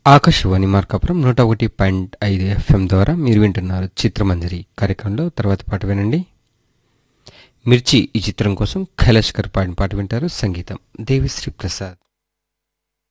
Akashvani Markapuram 101.5 FM ద్వారా మీరు వింటున్నారు చిత్రమంజరి కార్యక్రమంలో తర్వాత పాట వినండి. మిర్చి ఈ చిత్రం కోసం కైలాష్ గారు పాడిన పాట వింటారు. సంగీతం దేవిశ్రీ ప్రసాద్.